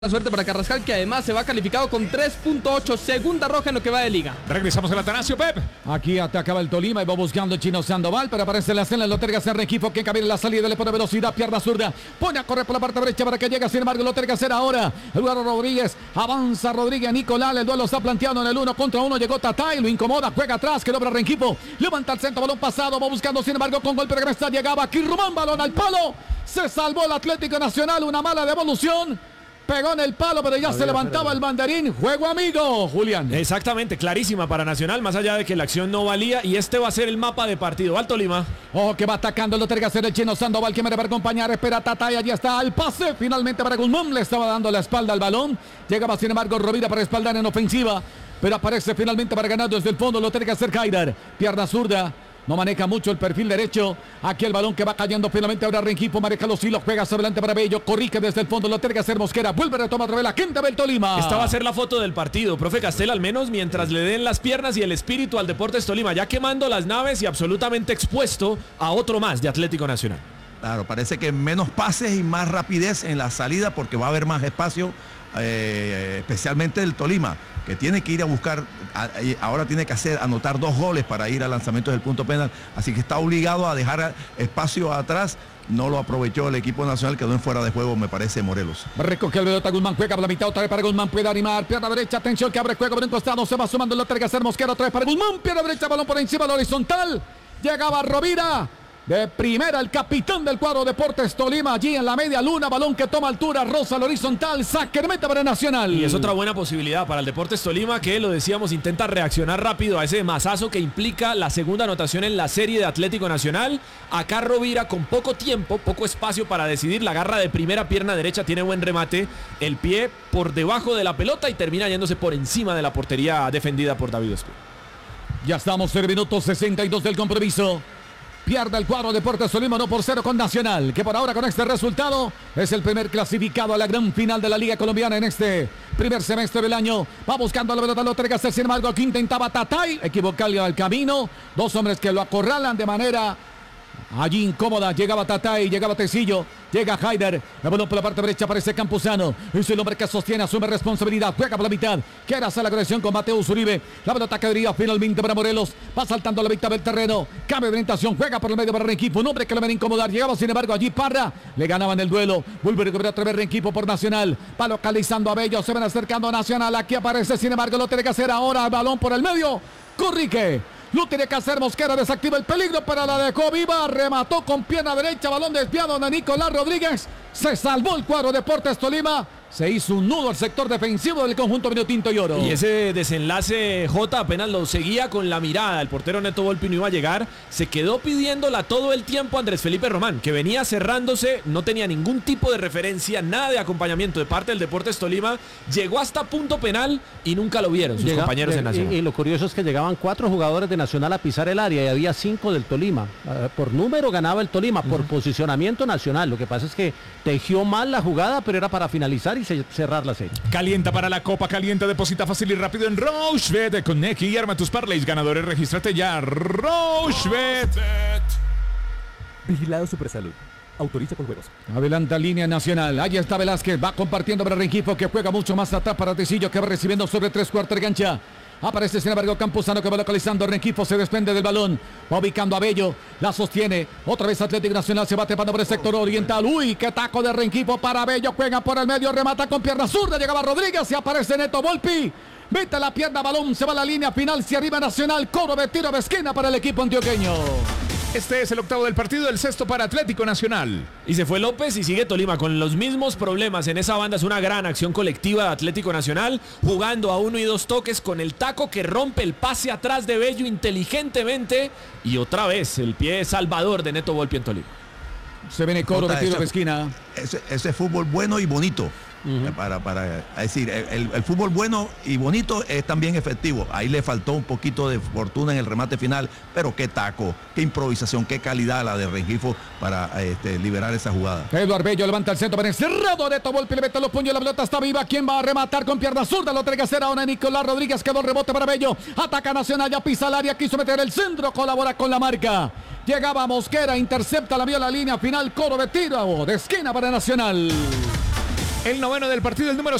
La suerte para Carrascal, que además se va calificado con 3.8, segunda roja en lo que va de liga. Regresamos al Atanasio, Pep. Aquí atacaba el Tolima y va buscando el chino Sandoval, pero aparece la escena, el Loterga Serra equipo que cabina la salida, le pone velocidad, pierna zurda, pone a correr por la parte derecha para que llegue, sin embargo, Loterga Serra ahora, Eduardo Rodríguez, avanza Rodríguez, Nicolás, el duelo está planteado en el 1 contra 1, llegó Tatay, lo incomoda, juega atrás, que logra Rengifo, levanta el centro, balón pasado, va buscando, sin embargo, con golpe de cabeza, llegaba aquí Román, balón al palo, se salvó el Atlético Nacional, una mala devolución. Pegó en el palo, pero ya se levantaba el banderín. Juego amigo, Julián. Exactamente, clarísima para Nacional, más allá de que la acción no valía. Y este va a ser el mapa de partido. Alto Lima. Oh, que va atacando el Loterga Serra, el chino Sandoval, que me debe acompañar. Espera Tatay, allí está el pase. Finalmente para Guzmán, le estaba dando la espalda al balón. Llegaba sin embargo Rovira para respaldar en ofensiva. Pero aparece finalmente para ganar desde el fondo Loterga Serra, Haidar. Pierna zurda. No maneja mucho el perfil derecho. Aquí el balón que va cayendo finalmente. Ahora Rengifo maneja los hilos. Juega sobre adelante para Bello. Corrige desde el fondo. Lo tiene que hacer Mosquera. Vuelve a retomar otra vez la quinta del Tolima. Esta va a ser la foto del partido. Profe Castel, al menos mientras le den las piernas y el espíritu al Deportes Tolima. Ya quemando las naves y absolutamente expuesto a otro más de Atlético Nacional. Claro, parece que menos pases y más rapidez en la salida porque va a haber más espacio, especialmente el Tolima, que tiene que ir a buscar, ahora tiene que anotar 2 goles para ir al lanzamiento del punto penal, así que está obligado a dejar espacio atrás. No lo aprovechó el equipo nacional, quedó en fuera de juego, me parece, Morelos. Recoge el pelota Guzmán, juega por la mitad, otra vez para Guzmán, puede animar, pierna derecha, atención que abre juego por un costado, se va sumando el Loterga Serra, Mosquera otra vez para Guzmán, pierna derecha, balón por encima, la horizontal, llegaba Rovira. De primera el capitán del cuadro Deportes Tolima, allí en la media luna, balón que toma altura, roza al horizontal, saque de meta para Nacional. Y es otra buena posibilidad para el Deportes Tolima, que lo decíamos, intenta reaccionar rápido a ese mazazo que implica la segunda anotación en la serie de Atlético Nacional. Acá Rovira con poco tiempo, poco espacio para decidir, la agarra de primera, pierna derecha, tiene buen remate, el pie por debajo de la pelota y termina yéndose por encima de la portería defendida por David Ospina. Ya estamos en el minuto 62 del compromiso. Pierde el cuadro Deportes Tolima 1-0 con Nacional, que por ahora con este resultado es el primer clasificado a la gran final de la Liga Colombiana en este primer semestre del año. Va buscando la pelota, lo tiene que hacer, sin embargo, aquí intentaba Tatay, equivocado el camino. 2 hombres que lo acorralan de manera allí incómoda. Llegaba Tatay, llegaba Tecillo, llega Haidar, el balón por la parte derecha, aparece Campuzano, es el hombre que sostiene, asume responsabilidad, juega por la mitad, quiere hacer la agresión con Mateus Uribe, la pelota quedaría finalmente para Morelos, va saltando la mitad del terreno, cambio de orientación, juega por el medio para Rengifo, un hombre que lo ven a incomodar, llegaba sin embargo allí Parra, le ganaban el duelo, vuelve a recuperar otra vez Rengifo por Nacional, va localizando a Bello, se van acercando a Nacional, aquí aparece sin embargo, lo tiene que hacer ahora, el balón por el medio, Corrique. Lo tiene que hacer Mosquera, desactiva el peligro, pero la dejó viva, remató con pierna derecha, balón desviado de Nicolás Rodríguez, se salvó el cuadro Deportes Tolima, se hizo un nudo al sector defensivo del conjunto Vinotinto y Oro. Y ese desenlace, J, apenas lo seguía con la mirada, el portero Neto Volpi no iba a llegar, se quedó pidiéndola todo el tiempo Andrés Felipe Román, que venía cerrándose, no tenía ningún tipo de referencia, nada de acompañamiento de parte del Deportes Tolima, llegó hasta punto penal y nunca lo vieron sus compañeros de Nacional. Y lo curioso es que llegaban 4 jugadores de Nacional a pisar el área y había 5 del Tolima. Por número ganaba el Tolima, por posicionamiento Nacional. Lo que pasa es que tejió mal la jugada, pero era para finalizar y cerrar la serie. Calienta para la Copa Calienta, deposita fácil y rápido en Rochebet con Neki y arma tus parlays ganadores. Regístrate ya, Rochebet. Vigilado Supersalud. Autoriza con juegos. Adelanta línea Nacional. Ahí está Velázquez. Va compartiendo para Rengifo, que juega mucho más atrás para Tecillo, que va recibiendo sobre 3/4 de cancha. Aparece sin embargo Campuzano, que va localizando. Rengifo se desprende del balón. Va ubicando a Bello. La sostiene. Otra vez Atlético Nacional se va trepando por el sector oriental. Uy, qué taco de Rengifo para Bello. Juega por el medio. Remata con pierna zurda. Llegaba Rodríguez y aparece Neto Volpi. Mete la pierna, balón. Se va a la línea final. Se arriba Nacional. Cobro de tiro de esquina para el equipo antioqueño. Este es el octavo del partido, el sexto para Atlético Nacional. Y se fue López y sigue Tolima con los mismos problemas en esa banda. Es una gran acción colectiva de Atlético Nacional, jugando a 1 y 2 toques con el taco que rompe el pase atrás de Bello inteligentemente. Y otra vez el pie salvador de Neto Volpi en Tolima. Se viene cobro de tiro de esquina. Ese fútbol bueno y bonito. Es decir, el fútbol bueno y bonito es también efectivo. Ahí le faltó un poquito de fortuna en el remate final, pero qué taco, qué improvisación, qué calidad la de Rengifo para liberar esa jugada. Eduardo Bello levanta el centro, para encerrado de Volpi, le mete los puños, la pelota está viva. ¿Quién va a rematar con pierna zurda? Lo tiene que hacer ahora Nicolás Rodríguez, quedó el rebote para Bello. Ataca Nacional, ya pisa el área, quiso meter el centro, colabora con la marca. Llegaba Mosquera, intercepta, la vio la línea final, coro de tiro de esquina para Nacional. El noveno del partido, el número